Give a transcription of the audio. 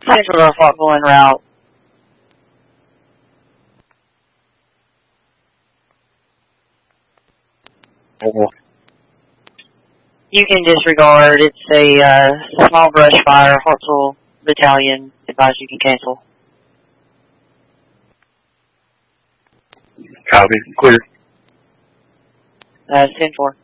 Central Norfolk en route. You can disregard. It's a small brush fire. Hartsville Battalion advised you can cancel. Copy. Clear. 10-4.